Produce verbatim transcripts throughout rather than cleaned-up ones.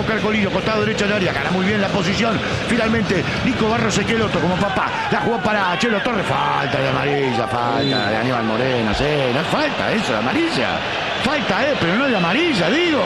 buscar Colidio, costado derecho del área, gana muy bien la posición. Finalmente, Nico Barros Esqueloto como papá. La jugó para Chelo Torres. Falta de amarilla, falta de Aníbal Moreno. Sí, no es falta eso de amarilla. Falta, eh, pero no es de amarilla, digo.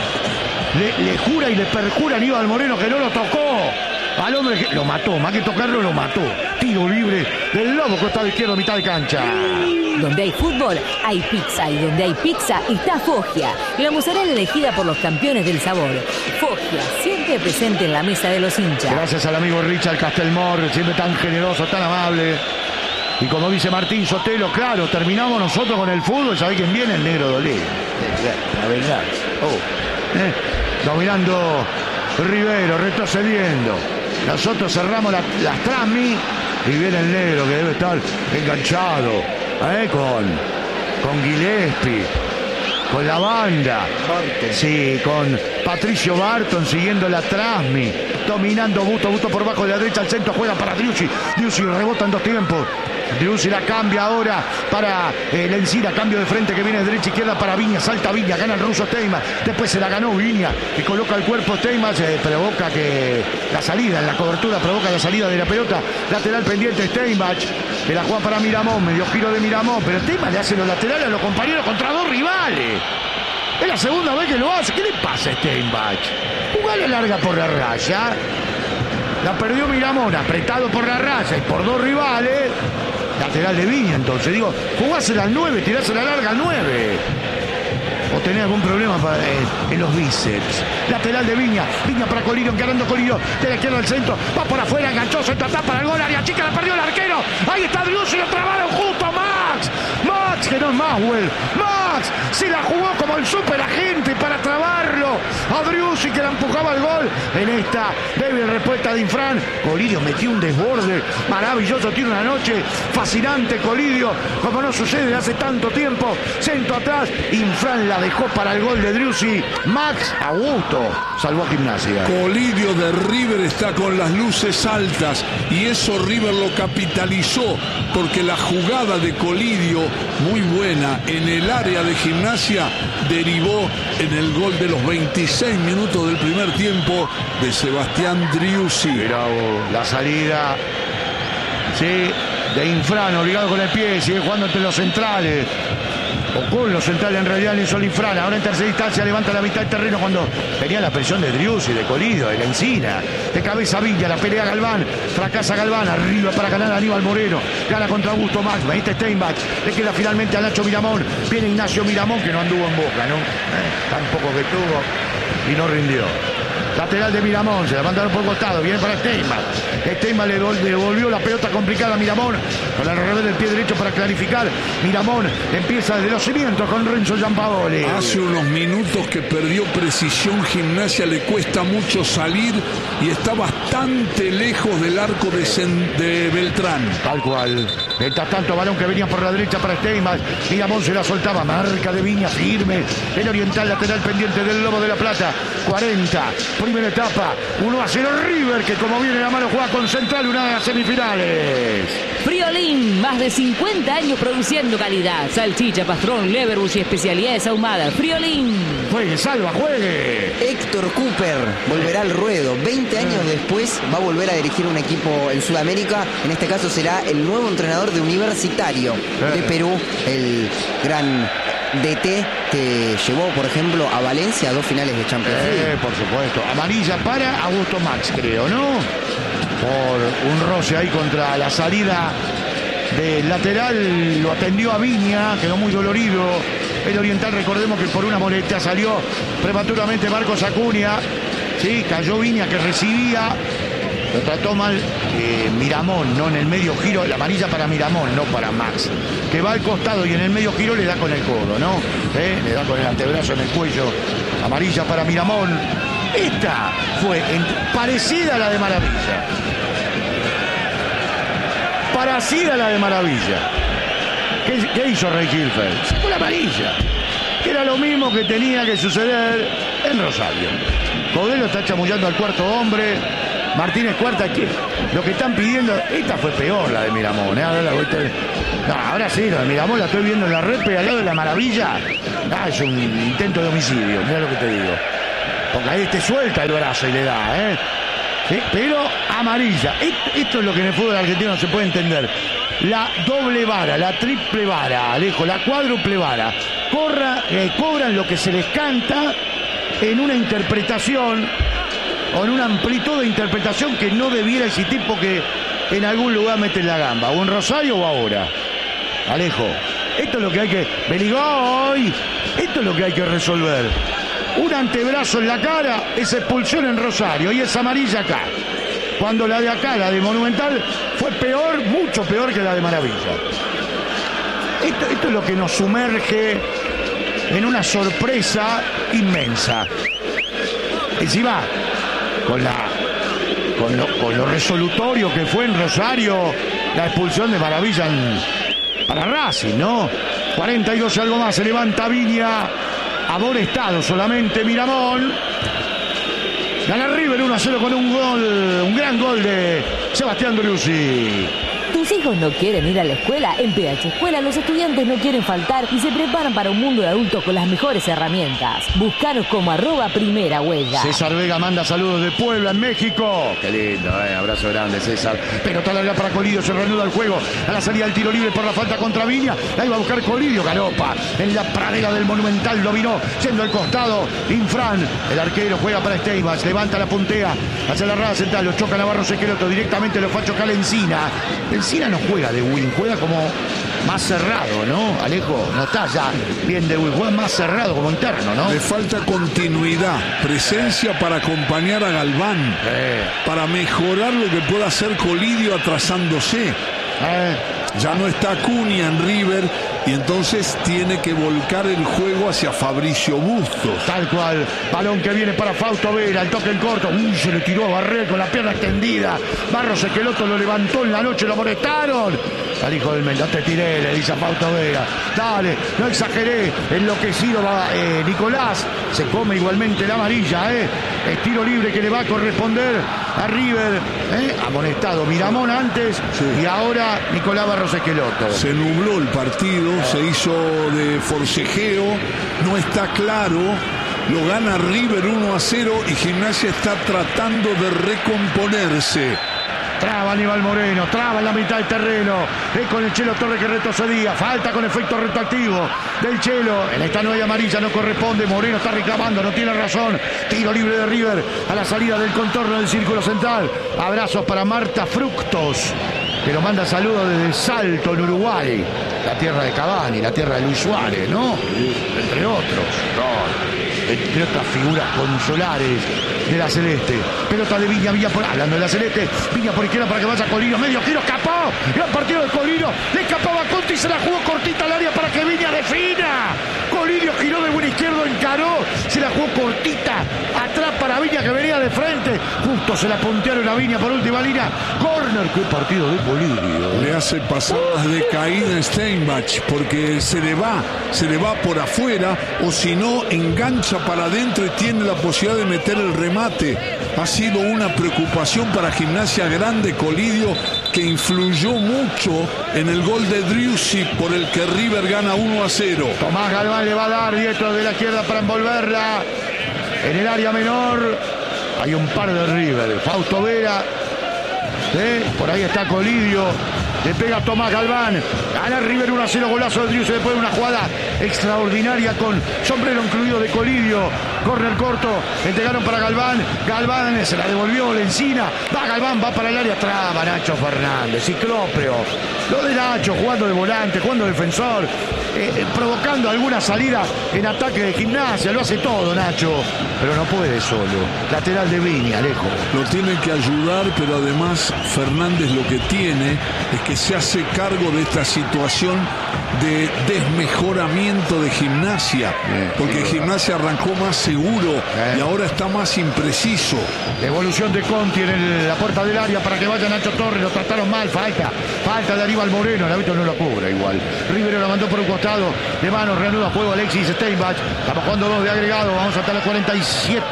Le, le jura y le perjura a Aníbal Moreno que no lo tocó. Al hombre que lo mató, más que tocarlo, lo mató. Tiro libre del Lobo, costado izquierdo, mitad de cancha. Donde hay fútbol, hay pizza. Y donde hay pizza, está Foggia. La mozzarella elegida por los campeones del sabor. Foggia, siempre presente en la mesa de los hinchas. Gracias al amigo Richard Castelmor, siempre tan generoso, tan amable. Y como dice Martín Sotelo, claro, terminamos nosotros con el fútbol. ¿Sabe quién viene? El negro Dolé. La verdad. Oh. Eh. Dominando Rivero, retrocediendo. Nosotros cerramos la, las transmi y viene el negro que debe estar enganchado ¿eh? con, con Gillespie, con la banda. Sí, con Patricio Barton siguiendo la transmi. Dominando Busto, Busto por bajo de la derecha, al centro juega para Driussi. Driussi rebota en dos tiempos. Driussi la cambia ahora para eh, Lencina, cambio de frente que viene de derecha a izquierda para Viña, salta Viña, gana el ruso Steinman, después se la ganó Viña, que coloca el cuerpo Steinman, eh, provoca que la salida, en la cobertura provoca la salida de la pelota, lateral pendiente Steinbach, que la juega para Miramón, medio giro de Miramón, pero Steinman le hace los laterales a los compañeros contra dos rivales. Es la segunda vez que lo hace. ¿Qué le pasa a Steinbach? Jugale larga por la raya. La perdió Miramón, apretado por la raya y por dos rivales. Lateral de Viña, entonces. Digo, jugásela al nueve, tirásela larga al nueve. O tenés algún problema para, eh, en los bíceps. Lateral de Viña. Viña para Colidio, encarando Colidio. De la izquierda al centro. Va por afuera, enganchó, se tapa para el gol. Área chica, la perdió el arquero. Ahí está Driussi, lo trabaron justo. Max. Max, que no es Maxwell. Max se la jugó como el superagente para trabarlo. A Driussi, que la empujaba al gol. En esta débil respuesta de Infran. Colidio metió un desborde maravilloso. Tiene una noche fascinante Colidio, como no sucede hace tanto tiempo. Centro atrás. Infran la dejó para el gol de Driussi. Max Augusto salvó a Gimnasia. Colidio de River está con las luces altas y eso River lo capitalizó porque la jugada de Colidio, muy buena en el área de Gimnasia, derivó en el gol de los veintiséis minutos del primer tiempo de Sebastián Driussi. Mirá vos, la salida sí, de Infran, obligado con el pie, sigue jugando entre los centrales. O con los centrales en realidad en solo Infran. Ahora en tercera instancia levanta la mitad del terreno cuando venía la presión de Driussi, de Colidio, de Lencina. De cabeza Villa, la pelea Galván. Fracasa Galván, arriba para ganar a Aníbal Moreno. Gana contra Augusto Max. Ahí está Steinbach. Le queda finalmente a Nacho Miramón. Viene Ignacio Miramón, que no anduvo en Boca, ¿no? Eh, tampoco que tuvo y no rindió. Lateral de Miramón, se la mandaron por costado, viene para Steinbach. Steinbach le devolvió la pelota complicada a Miramón, con el revés del pie derecho para clarificar. Miramón empieza desde los cimientos con Renzo Giampaoli. Hace unos minutos que perdió precisión Gimnasia, le cuesta mucho salir y está bastante lejos del arco de, Sen, de Beltrán. Tal cual. Mientras tanto, balón que venía por la derecha para Steinbach. Miramón se la soltaba, marca de Viña, firme. El oriental lateral pendiente del Lobo de la Plata. cuarenta. Primera etapa, uno a cero River, que como viene la mano juega con Central, una de las semifinales. Friolín, más de cincuenta años produciendo calidad. Salchicha, pastrón, leverbus y especialidades ahumadas. Friolín. Juegue, salva, juegue. Héctor Cooper volverá al ruedo. veinte años después va a volver a dirigir un equipo en Sudamérica. En este caso será el nuevo entrenador de Universitario de Perú, el gran D T que llevó, por ejemplo, a Valencia a dos finales de Champions League. Eh, por supuesto. Amarilla para Augusto Max, creo, ¿no? Por un roce ahí contra la salida del lateral. Lo atendió a Viña, quedó muy dolorido. El oriental, recordemos que por una molestia salió prematuramente Marcos Acuña. Sí, cayó Viña, que recibía. Lo trató mal eh, Miramón, ¿no? En el medio giro, la amarilla para Miramón, no para Max. Que va al costado y en el medio giro le da con el codo, ¿no? ¿Eh? Le da con el antebrazo en el cuello. Amarilla para Miramón. Esta fue en, parecida a la de Maravilla. Parecida a la de Maravilla. ¿Qué, qué hizo Rey Hilfeld? Sacó la amarilla. Era lo mismo que tenía que suceder en Rosario. Codelo está chamullando al cuarto hombre. Martínez cuarta, ¿qué? Lo que están pidiendo, esta fue peor la de Miramón, ¿eh? Ahora, la, no, ahora sí, la de Miramón la estoy viendo en la red, al lado de la Maravilla. Ah, es un intento de homicidio, mira lo que te digo. Porque ahí te suelta el brazo y le da, ¿eh? ¿Sí? Pero amarilla. Esto, esto es lo que en el fútbol argentino no se puede entender. La doble vara, la triple vara, Alejo, la cuádruple vara. Corra, eh, cobran lo que se les canta en una interpretación o en una amplitud de interpretación que no debiera existir porque en algún lugar meten la gamba, o en Rosario o ahora. Alejo, esto es lo que hay que... Beligoy, esto es lo que hay que resolver. Un antebrazo en la cara es expulsión en Rosario y es amarilla acá. Cuando la de acá, la de Monumental, fue peor, mucho peor que la de Maravilla. Esto, esto es lo que nos sumerge en una sorpresa inmensa. Encima, con la con lo, con lo resolutorio que fue en Rosario, la expulsión de Maravilla en, para Racing, ¿no? cuarenta y dos y algo más, se levanta Viña, amonestado solamente Miramón. Gana River uno a cero con un gol, un gran gol de Sebastián Driussi. ¿Tus hijos no quieren ir a la escuela? En P H Escuela los estudiantes no quieren faltar y se preparan para un mundo de adultos con las mejores herramientas. Búscanos como arroba primera huella. César Vega manda saludos de Puebla, en México. Qué lindo, eh. Abrazo grande, César. Pelota larga para Colidio, se reanuda el juego. A la salida del tiro libre por la falta contra Viña. Ahí va a buscar Colidio, galopa. En la pradera del Monumental dominó, yendo al costado. Infran, el arquero, juega para Steinbach. Levanta la puntea hacia la rada central. Lo choca Navarro Sequeloto. Directamente lo fue a chocar Encina. Encina no juega de win, juega como más cerrado, ¿no? Alejo, no está ya bien de win, juega más cerrado como interno, ¿no? Le falta continuidad, presencia para acompañar a Galván, Eh. para mejorar lo que pueda hacer Colidio atrasándose. Eh. Ya no está Cunha en River y entonces tiene que volcar el juego hacia Fabricio Bustos. Tal cual, balón que viene para Fausto Vera, el toque en corto, uy, se le tiró a Barré con la pierna extendida, Barros Esqueloto lo levantó en la noche, lo molestaron, al hijo del Mendoza, te tiré, le dice a Fausto Vera, dale, no exageré, enloquecido va eh, Nicolás, se come igualmente la amarilla, eh, es tiro libre que le va a corresponder a River, eh, amonestado Miramón antes, sí. Y ahora Nicolás Barros Esqueloto. Se nubló el partido, se hizo de forcejeo, no está claro, lo gana River uno a cero y Gimnasia está tratando de recomponerse. Traba Aníbal Moreno, traba en la mitad del terreno, es con el Chelo Torres que retrocedía, falta con efecto retroactivo del Chelo, en esta nueva amarilla no corresponde, Moreno está reclamando, no tiene razón, tiro libre de River a la salida del contorno del círculo central, abrazos para Marta Fructos, que nos manda saludos desde Salto en Uruguay, la tierra de Cavani, la tierra de Luis Suárez, ¿no? Entre otros, no, entre otras figuras consolares de la Celeste. Pelota de Viña, Viña por... Hablando de la Celeste, Viña por izquierda para que vaya Colino, medio giro, escapó, gran partido de Colino, le escapaba Conti y se la jugó cortita al área para que Viña defina. Colino giró de buen izquierdo, encaró, se la jugó cortita, atrás para Viña que venía de frente, justo se la puntearon a Viña por última línea, corner, qué partido de Colino. Le hace pasadas de caída en Steinbach porque se le va, se le va por afuera o si no engancha para adentro y tiene la posibilidad de meter el remate. Ha sido una preocupación para Gimnasia grande Colidio que influyó mucho en el gol de Driussi por el que River gana uno a cero. Tomás Galván le va a dar diestro de la izquierda para envolverla en el área menor. Hay un par de River, Fausto Vera, ¿sí? Por ahí está Colidio, le pega Tomás Galván, gana River uno a cero, golazo de Driussi después de una jugada extraordinaria con sombrero incluido de Colidio, córner corto, entregaron para Galván, Galván se la devolvió Lencina, va Galván, va para el área, traba Nacho Fernández, ciclópeo, lo de Nacho jugando de volante, jugando defensor, eh, eh, provocando alguna salida en ataque de Gimnasia, lo hace todo Nacho, pero no puede solo, lateral de Viña, Alejo. Lo tiene que ayudar, pero además Fernández lo que tiene es que se hace cargo de esta situación de desmejoramiento de Gimnasia, porque Gimnasia arrancó más seguro y ahora está más impreciso. Devolución de Conti en el, la puerta del área para que vaya Nacho Torres, lo trataron mal, falta, falta de Aníbal Moreno, el árbitro no lo cubre igual. Rivero la mandó por un costado, de mano, reanuda juego Alexis Steinbach, estamos jugando dos de agregado, vamos hasta la cuarenta y siete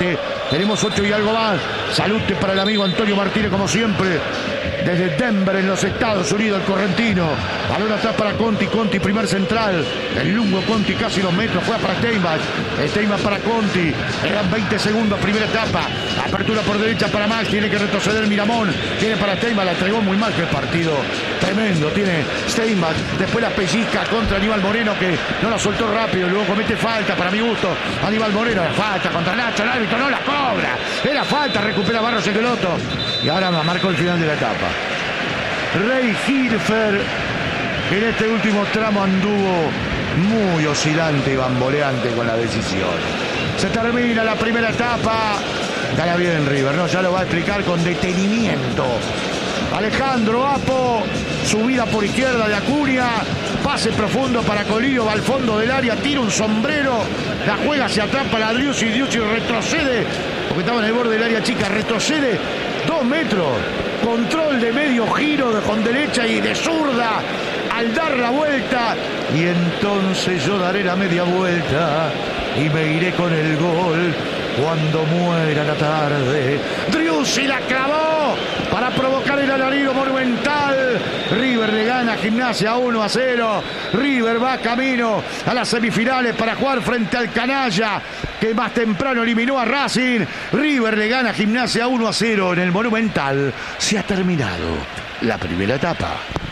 Tenemos ocho y algo más. Salute para el amigo Antonio Martínez, como siempre. Desde Denver, en los Estados Unidos, el correntino. Balón atrás para Conti. Conti, primer central. El lungo Conti, casi dos metros. Juega para Steinbach. Steinbach para Conti. Eran veinte segundos, primera etapa. Apertura por derecha para Max. Tiene que retroceder Miramón. Tiene para Steinbach. La entregó muy mal, que el partido tremendo. Tiene Steinbach. Después la pellizca contra Aníbal Moreno, que no la soltó rápido. Luego comete falta, para mi gusto. Aníbal Moreno, la falta contra Nacho. El árbitro no la cobra. Era falta. Recupera Barros Esqueloto. Y ahora marcó el final de la etapa. Rey Hilfer, en este último tramo anduvo muy oscilante y bamboleante con la decisión. Se termina la primera etapa. Gana bien River, ¿no? Ya lo va a explicar con detenimiento. Alejandro Apo, subida por izquierda de Acuña, pase profundo para Colidio, va al fondo del área, tira un sombrero, la juega hacia atrás para Driussi, Driussi retrocede, porque estaba en el borde del área chica, retrocede dos metros, control de medio giro de con derecha y de zurda al dar la vuelta, y entonces yo daré la media vuelta y me iré con el gol cuando muera la tarde. Driussi la clavó para provocar el alarido monumental. River le gana a Gimnasia uno a cero. River va camino a las semifinales para jugar frente al canalla que más temprano eliminó a Racing. River le gana a Gimnasia uno a cero en el Monumental. Se ha terminado la primera etapa.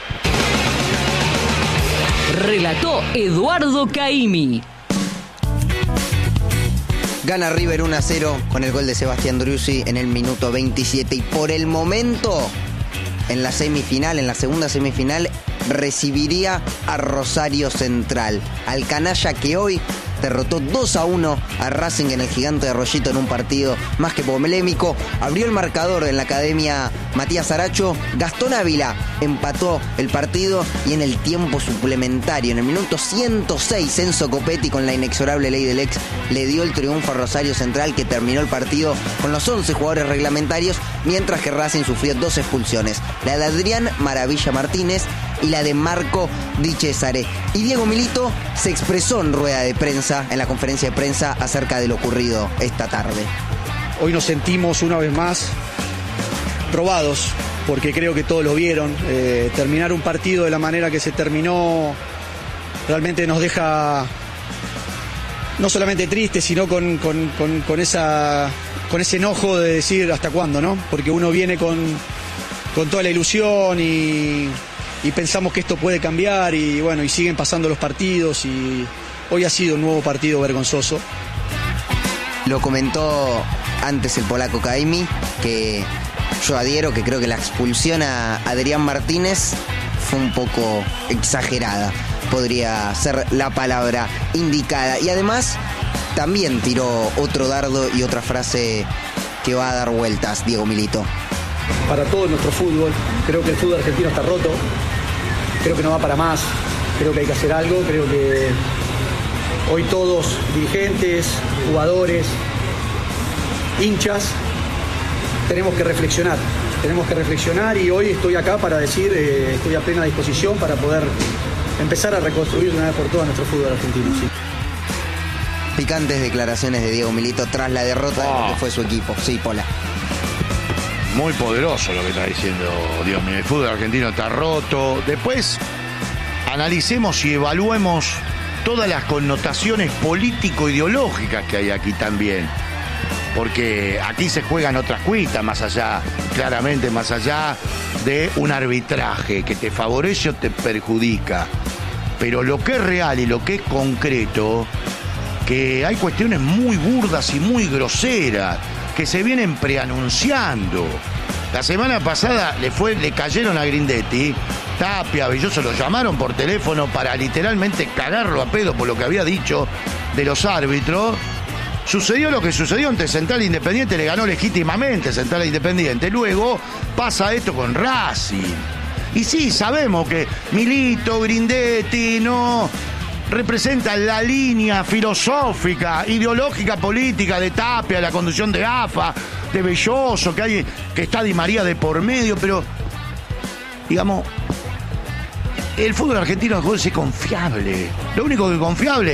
Relató Eduardo Caimi. Gana River uno a cero con el gol de Sebastián Driussi en el minuto veintisiete. Y por el momento, en la semifinal, en la segunda semifinal, recibiría a Rosario Central. Al canalla que hoy derrotó dos a uno a Racing en el Gigante de Rollito en un partido más que polémico. Abrió el marcador en la academia Matías Aracho. Gastón Ávila empató el partido y en el tiempo suplementario, en el minuto ciento seis, Enzo Copetti, con la inexorable ley del ex, le dio el triunfo a Rosario Central, que terminó el partido con los once jugadores reglamentarios, mientras que Racing sufrió dos expulsiones, la de Adrián Maravilla Martínez y la de Marco Di Cesare. Y Diego Milito se expresó en rueda de prensa, en la conferencia de prensa, acerca de lo ocurrido esta tarde. Hoy nos sentimos una vez más probados, porque creo que todos lo vieron. Eh, terminar un partido de la manera que se terminó realmente nos deja no solamente tristes, sino con, con, con, con, esa, con ese enojo de decir hasta cuándo, ¿no? Porque uno viene con, con toda la ilusión y... y pensamos que esto puede cambiar, y bueno, y siguen pasando los partidos, y hoy ha sido un nuevo partido vergonzoso. Lo comentó antes el polaco Caimi, que yo adhiero, que creo que la expulsión a Adrián Martínez fue un poco exagerada, podría ser la palabra indicada. Y además también tiró otro dardo y otra frase que va a dar vueltas Diego Milito. Para todo nuestro fútbol, creo que el fútbol argentino está roto, creo que no va para más, creo que hay que hacer algo, creo que hoy todos, dirigentes, jugadores, hinchas, tenemos que reflexionar, tenemos que reflexionar y hoy estoy acá para decir, eh, estoy a plena disposición para poder empezar a reconstruir de una vez por todas nuestro fútbol argentino. ¿Sí? Picantes declaraciones de Diego Milito tras la derrota oh. de lo que fue su equipo. Sí, Pola. Muy poderoso lo que está diciendo Dios mío. El fútbol argentino está roto. Después analicemos y evaluemos todas las connotaciones político-ideológicas que hay aquí también. Porque aquí se juegan otras cuitas, más allá, claramente más allá de un arbitraje que te favorece o te perjudica. Pero lo que es real y lo que es concreto, que hay cuestiones muy burdas y muy groseras que se vienen preanunciando. La semana pasada le fue, le cayeron a Grindetti, Tapia, Belloso, lo llamaron por teléfono para literalmente cagarlo a pedo por lo que había dicho de los árbitros. Sucedió lo que sucedió ante Central Independiente, le ganó legítimamente Central Independiente. Luego pasa esto con Racing. Y sí, sabemos que Milito, Grindetti, no representa la línea filosófica, ideológica, política de Tapia, la conducción de A F A, de Belloso, que hay, que está Di María de por medio, pero digamos, el fútbol argentino dejó de ser confiable. Lo único que es confiable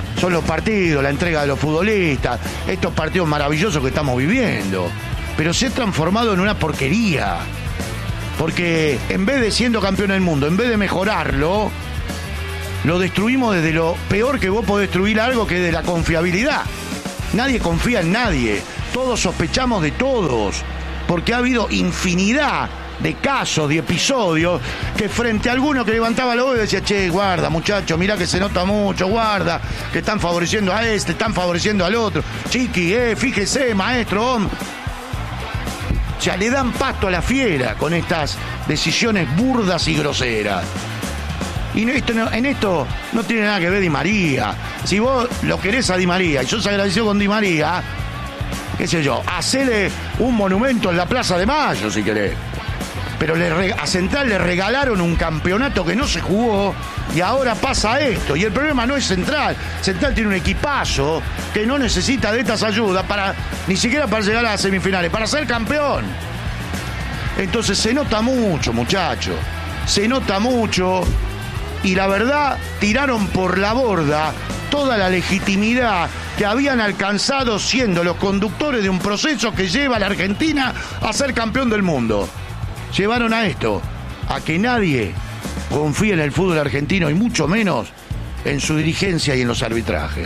son los partidos, la entrega de los futbolistas, estos partidos maravillosos que estamos viviendo. Pero se ha transformado en una porquería. Porque en vez de siendo campeón del mundo, en vez de mejorarlo, lo destruimos desde lo peor que vos podés destruir algo, que es de la confiabilidad. Nadie confía en nadie. Todos sospechamos de todos. Porque ha habido infinidad de casos, de episodios, que frente a alguno que levantaba la voz y decía, che, guarda, muchacho, mirá que se nota mucho, guarda, que están favoreciendo a este, están favoreciendo al otro. Chiqui, eh, fíjese, maestro, hombre. O sea, le dan pasto a la fiera con estas decisiones burdas y groseras. Y en esto, no, en esto no tiene nada que ver Di María. Si vos lo querés a Di María y sos agradecido con Di María, qué sé yo, hacele un monumento en la Plaza de Mayo si querés. Pero le, a Central le regalaron un campeonato que no se jugó y ahora pasa esto. Y el problema no es Central. Central tiene un equipazo que no necesita de estas ayudas para, ni siquiera para llegar a las semifinales, para ser campeón. Entonces se nota mucho, muchachos. Se nota mucho. Y la verdad, tiraron por la borda toda la legitimidad que habían alcanzado siendo los conductores de un proceso que lleva a la Argentina a ser campeón del mundo. Llevaron a esto, a que nadie confíe en el fútbol argentino y mucho menos en su dirigencia y en los arbitrajes.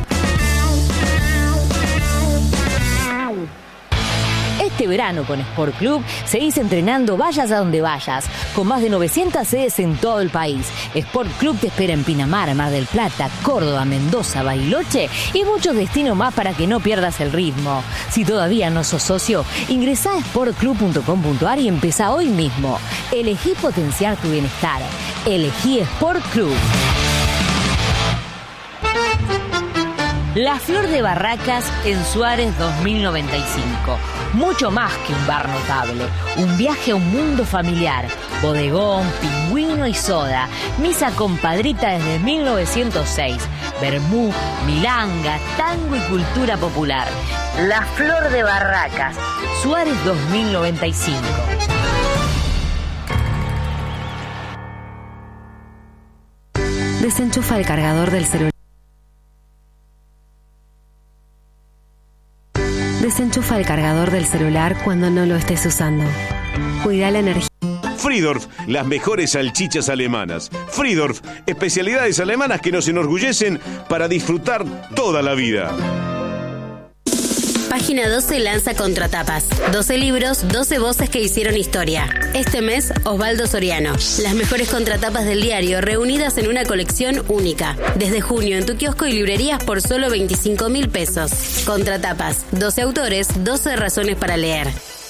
Este verano con Sport Club seguís entrenando vayas a donde vayas, con más de novecientas sedes en todo el país. Sport Club te espera en Pinamar, Mar del Plata, Córdoba, Mendoza, Bariloche y muchos destinos más para que no pierdas el ritmo. Si todavía no sos socio, ingresá a sport club punto com punto a r y empezá hoy mismo. Elegí potenciar tu bienestar. Elegí Sport Club. La Flor de Barracas en Suárez dos mil noventa y cinco. Mucho más que un bar notable. Un viaje a un mundo familiar. Bodegón, pingüino y soda. Misa compadrita desde mil novecientos seis. Vermú, milanga, tango y cultura popular. La Flor de Barracas. Suárez dos mil noventa y cinco. Desenchufa el cargador del celular. Desenchufa el cargador del celular cuando no lo estés usando. Cuida la energía. Friedorf, las mejores salchichas alemanas. Friedorf, especialidades alemanas que nos enorgullecen para disfrutar toda la vida. Página doce lanza Contratapas. doce libros, doce voces que hicieron historia. Este mes, Osvaldo Soriano. Las mejores contratapas del diario reunidas en una colección única. Desde junio en tu kiosco y librerías por solo veinticinco mil pesos. Contratapas. doce autores, doce razones para leer.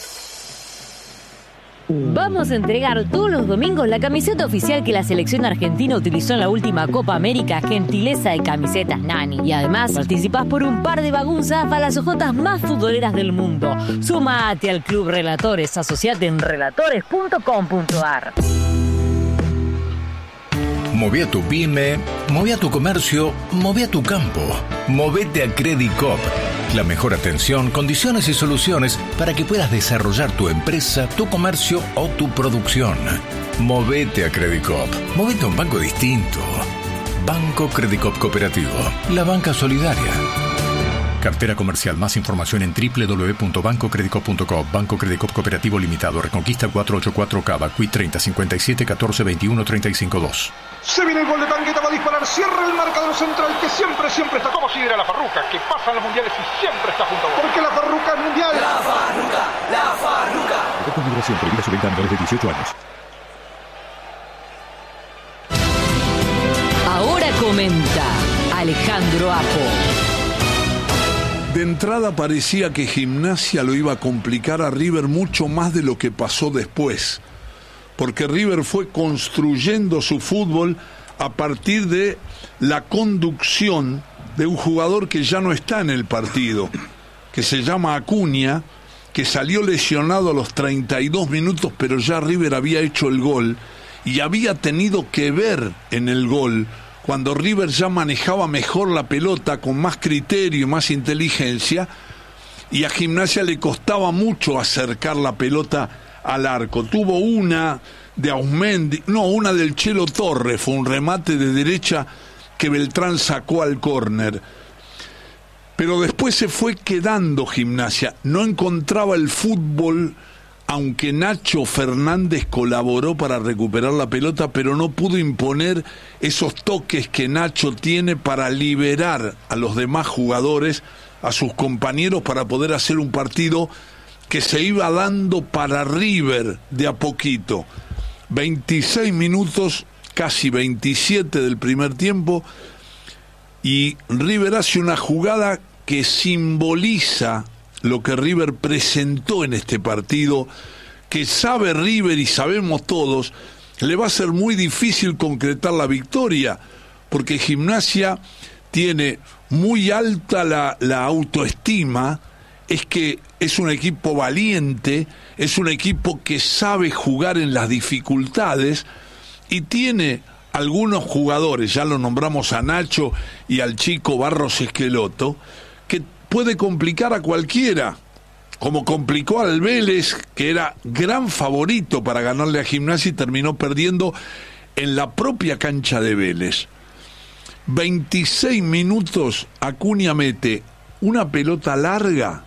Vamos a entregar todos los domingos la camiseta oficial que la selección argentina utilizó en la última Copa América, gentileza de Camisetas Nani. Y además participás por un par de bagunzas para las ojotas más futboleras del mundo. Sumate al Club Relatores, asociate en relatores punto com punto a r. Moví a tu pyme, moví a tu comercio, moví a tu campo. Movete a Credit Coop. La mejor atención, condiciones y soluciones para que puedas desarrollar tu empresa, tu comercio o tu producción. Movete a Credit Coop. Movete a un banco distinto. Banco Credit Coop Cooperativo. La banca solidaria. Cartera comercial. Más información en doble u doble u doble u punto banco credit coop punto com. Banco Credit Coop Cooperativo Limitado. Reconquista cuatrocientos ochenta y cuatro Cava. Q I treinta cincuenta y siete catorce veintiuno treinta y cinco dos. Se viene el gol de Tangueta, va a disparar, cierra el marcador central que siempre, siempre está como si era la Farruca, que pasa en los mundiales y siempre está junto a vos. Porque la Farruca es mundial. La Farruca, la Farruca. Con migración prohibida su venta a menores de dieciocho años. Ahora comenta Alejandro Apo. De entrada parecía que Gimnasia lo iba a complicar a River mucho más de lo que pasó después, porque River fue construyendo su fútbol a partir de la conducción de un jugador que ya no está en el partido, que se llama Acuña, que salió lesionado a los treinta y dos minutos, pero ya River había hecho el gol y había tenido que ver en el gol cuando River ya manejaba mejor la pelota, con más criterio y más inteligencia, y a Gimnasia le costaba mucho acercar la pelota al arco. Tuvo una de Ausmendi, no, una del Chelo Torres, fue un remate de derecha que Beltrán sacó al córner. Pero después se fue quedando Gimnasia, no encontraba el fútbol, aunque Nacho Fernández colaboró para recuperar la pelota, pero no pudo imponer esos toques que Nacho tiene para liberar a los demás jugadores, a sus compañeros, para poder hacer un partido que se iba dando para River de a poquito. veintiséis minutos, casi veintisiete del primer tiempo, y River hace una jugada que simboliza lo que River presentó en este partido, que sabe River y sabemos todos, le va a ser muy difícil concretar la victoria, porque Gimnasia tiene muy alta la, la autoestima, es que es un equipo valiente, es un equipo que sabe jugar en las dificultades y tiene algunos jugadores, ya lo nombramos a Nacho y al chico Barros Esqueloto, que puede complicar a cualquiera, como complicó al Vélez, que era gran favorito para ganarle a Gimnasia y terminó perdiendo en la propia cancha de Vélez. veintiséis minutos, Acuña mete una pelota larga,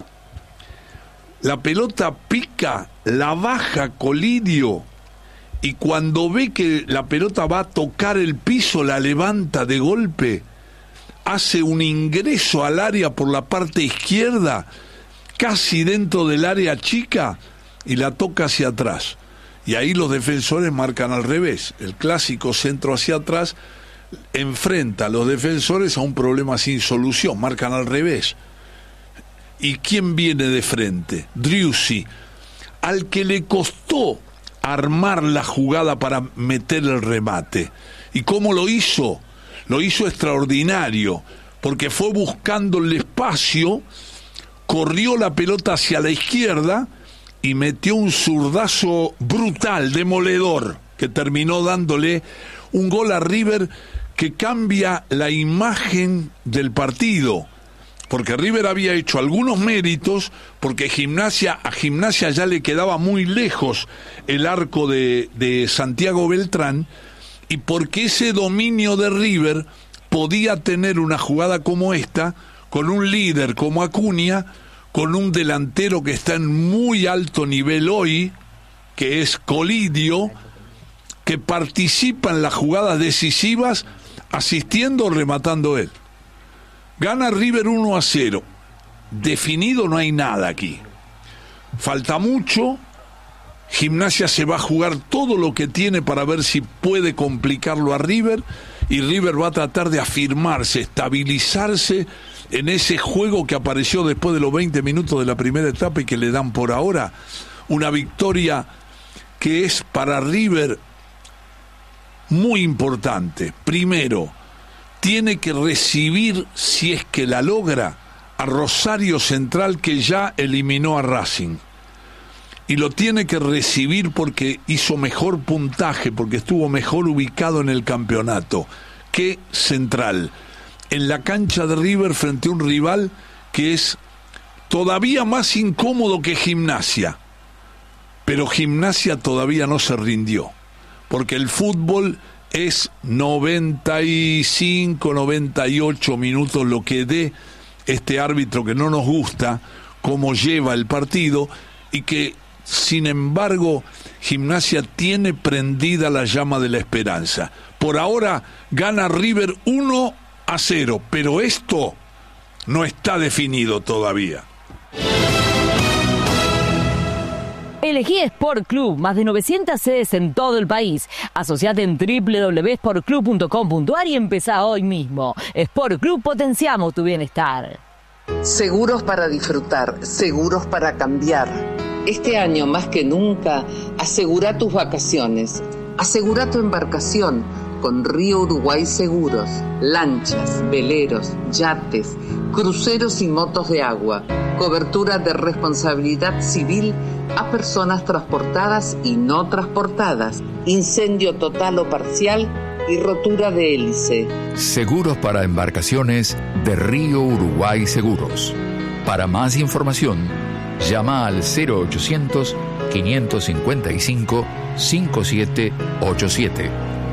la pelota pica, la baja Colidio, y cuando ve que la pelota va a tocar el piso, la levanta de golpe, hace un ingreso al área por la parte izquierda, casi dentro del área chica, y la toca hacia atrás. Y ahí los defensores marcan al revés. El clásico centro hacia atrás enfrenta a los defensores a un problema sin solución, marcan al revés. ¿Y quién viene de frente? Driussi, al que le costó armar la jugada para meter el remate. ¿Y cómo lo hizo? Lo hizo extraordinario, porque fue buscando el espacio, corrió la pelota hacia la izquierda y metió un zurdazo brutal, demoledor, que terminó dándole un gol a River que cambia la imagen del partido, porque River había hecho algunos méritos, porque Gimnasia, a Gimnasia ya le quedaba muy lejos el arco de, de Santiago Beltrán, y porque ese dominio de River podía tener una jugada como esta, con un líder como Acuña, con un delantero que está en muy alto nivel hoy, que es Colidio, que participa en las jugadas decisivas, asistiendo o rematando él. Gana River uno a cero. Definido no hay nada aquí. Falta mucho. Gimnasia se va a jugar todo lo que tiene para ver si puede complicarlo a River, y River va a tratar de afirmarse, estabilizarse en ese juego que apareció después de los veinte minutos de la primera etapa y que le dan por ahora una victoria que es para River muy importante. Primero, tiene que recibir, si es que la logra, a Rosario Central, que ya eliminó a Racing. Y lo tiene que recibir porque hizo mejor puntaje, porque estuvo mejor ubicado en el campeonato que Central. En la cancha de River frente a un rival que es todavía más incómodo que Gimnasia. Pero Gimnasia todavía no se rindió, porque el fútbol es noventa y cinco, noventa y ocho minutos lo que dé este árbitro que no nos gusta, cómo lleva el partido, y que sin embargo Gimnasia tiene prendida la llama de la esperanza. Por ahora gana River uno a cero, pero esto no está definido todavía. Elegí Sport Club, más de novecientas sedes en todo el país. Asociate en doble u doble u doble u punto sport club punto com punto a r y empezá hoy mismo. Sport Club, potenciamos tu bienestar. Seguros para disfrutar, seguros para cambiar. Este año más que nunca, asegura tus vacaciones, asegura tu embarcación con Río Uruguay Seguros, lanchas, veleros, yates, cruceros y motos de agua, cobertura de responsabilidad civil a personas transportadas y no transportadas, incendio total o parcial y rotura de hélice. Seguros para embarcaciones de Río Uruguay Seguros. Para más información, llama al cero ochocientos, quinientos cincuenta y cinco, cincuenta y siete ochenta y siete.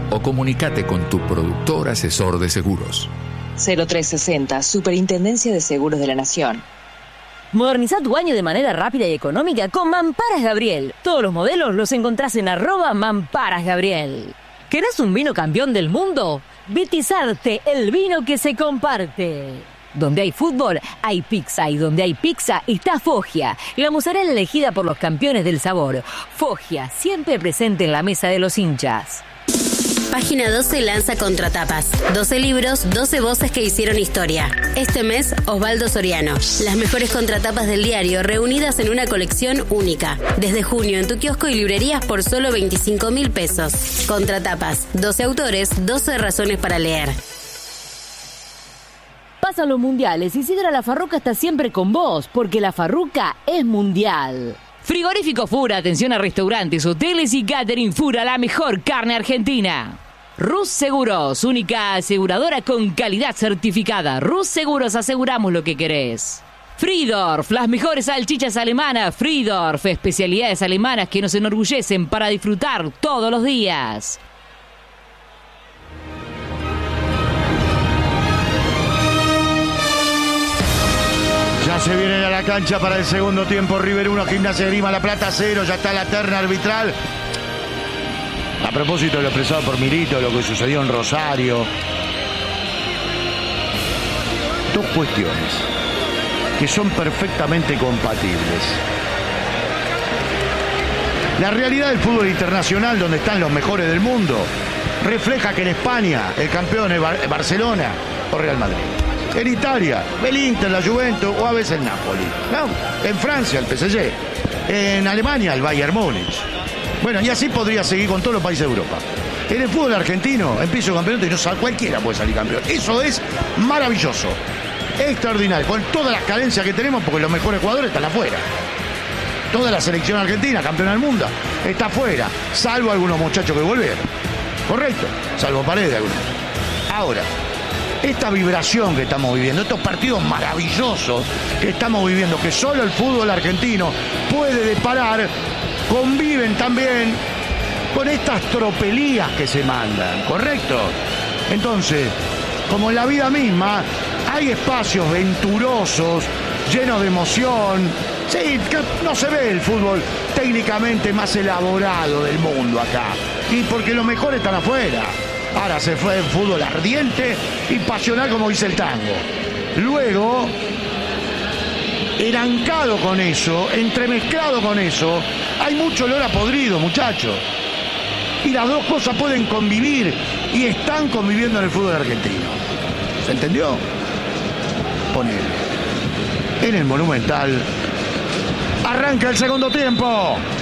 o comunícate con tu productor asesor de seguros. cero tres sesenta, Superintendencia de Seguros de la Nación. Moderniza tu baño de manera rápida y económica con Mamparas Gabriel. Todos los modelos los encontrás en arroba Mamparas Gabriel. ¿Querés un vino campeón del mundo? Vitizarte, el vino que se comparte. Donde hay fútbol, hay pizza. Y donde hay pizza, está Foggia, la mozzarella elegida por los campeones del sabor. Foggia, siempre presente en la mesa de los hinchas. Página doce lanza Contratapas. doce libros, doce voces que hicieron historia. Este mes, Osvaldo Soriano. Las mejores contratapas del diario reunidas en una colección única. Desde junio en tu kiosco y librerías por solo veinticinco mil pesos. Contratapas. doce autores, doce razones para leer. Pasan los mundiales y Sidra La Farruca está siempre con vos, porque La Farruca es mundial. Frigorífico Fura, atención a restaurantes, hoteles y catering. Fura, la mejor carne argentina. Rus Seguros, única aseguradora con calidad certificada. Rus Seguros, aseguramos lo que querés. Friedorf, las mejores salchichas alemanas. Friedorf, especialidades alemanas que nos enorgullecen para disfrutar todos los días. Ya se vienen a la cancha para el segundo tiempo. River uno, Gimnasia de Grima La Plata cero. Ya está la terna arbitral. A propósito de lo expresado por Milito, lo que sucedió en Rosario. Dos cuestiones que son perfectamente compatibles. La realidad del fútbol internacional, donde están los mejores del mundo, refleja que en España el campeón es Bar- Barcelona o Real Madrid. En Italia, el Inter, la Juventus o a veces el Napoli. ¿No? En Francia, el P S G. En Alemania, el Bayern Múnich. Bueno, y así podría seguir con todos los países de Europa. En el fútbol argentino, empieza el campeonato y no sale, cualquiera puede salir campeón. Eso es maravilloso, extraordinario, con todas las carencias que tenemos, porque los mejores jugadores están afuera. Toda la selección argentina, campeona del mundo, está afuera, salvo algunos muchachos que volvieron. Correcto, salvo Paredes algunos. Ahora, esta vibración que estamos viviendo, estos partidos maravillosos que estamos viviendo, que solo el fútbol argentino puede deparar, conviven también con estas tropelías que se mandan, ¿correcto? Entonces, como en la vida misma, hay espacios venturosos, llenos de emoción. Sí, no se ve el fútbol técnicamente más elaborado del mundo acá. Y porque los mejores están afuera. Ahora se fue el fútbol ardiente y pasional, como dice el tango. Luego, erancado con eso, entremezclado con eso, hay mucho olor a podrido, muchachos. Y las dos cosas pueden convivir y están conviviendo en el fútbol argentino. ¿Se entendió? Ponele. En el Monumental arranca el segundo tiempo.